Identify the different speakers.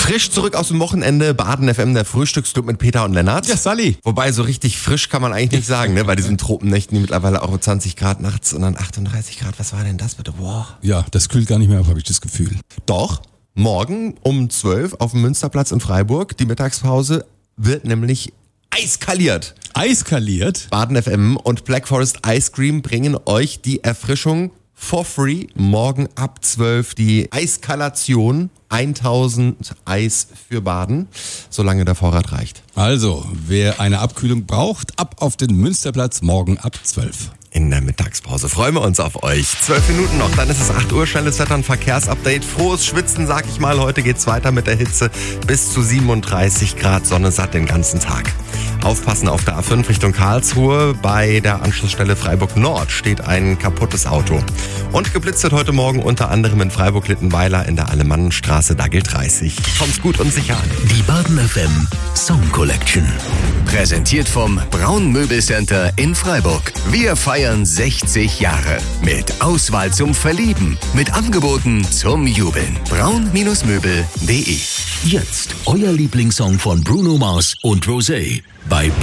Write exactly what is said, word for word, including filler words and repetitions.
Speaker 1: Frisch zurück aus dem Wochenende, Baden F M, der Frühstücksclub mit Peter und Lennart.
Speaker 2: Ja, Sally.
Speaker 1: Wobei so richtig frisch kann man eigentlich nicht sagen, ne? Bei diesen Tropennächten, die mittlerweile auch zwanzig Grad nachts und dann achtunddreißig Grad. Was war denn das bitte? Boah.
Speaker 2: Ja, das kühlt gar nicht mehr ab, habe ich das Gefühl.
Speaker 1: Doch, morgen um zwölf auf dem Münsterplatz in Freiburg, die Mittagspause, wird nämlich eiskaliert.
Speaker 2: Eiskaliert?
Speaker 1: Baden F M und Black Forest Ice Cream bringen euch die Erfrischung for free. Morgen ab zwölf die Eiskalation. tausend Eis für Baden, solange der Vorrat reicht.
Speaker 2: Also, wer eine Abkühlung braucht, ab auf den Münsterplatz morgen ab zwölf.
Speaker 1: In der Mittagspause freuen wir uns auf euch. Zwölf Minuten noch, dann ist es acht Uhr, schnelles Wetter- und Verkehrsupdate. Frohes Schwitzen, sag ich mal. Heute geht's weiter mit der Hitze. Bis zu siebenunddreißig Grad, Sonne satt den ganzen Tag. Aufpassen auf der A fünf Richtung Karlsruhe. Bei der Anschlussstelle Freiburg Nord steht ein kaputtes Auto. Und geblitzt wird heute Morgen unter anderem in Freiburg-Littenweiler in der Alemannenstraße. Da gilt dreißig. Kommt's gut und sicher an.
Speaker 3: Die Baden F M Song Collection. Präsentiert vom Braun Möbelcenter in Freiburg. Wir feiern sechzig Jahre. Mit Auswahl zum Verlieben. Mit Angeboten zum Jubeln. braun Möbel punkt de. Jetzt euer Lieblingssong von Bruno Mars und Rosé bei